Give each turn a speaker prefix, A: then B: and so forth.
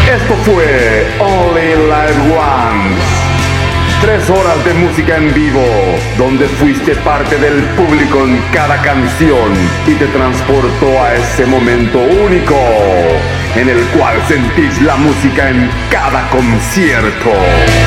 A: Esto fue Only Live Once. 3 horas de música en vivo, donde fuiste parte del público en cada canción y te transportó a ese momento único, en el cual sentís la música en cada concierto.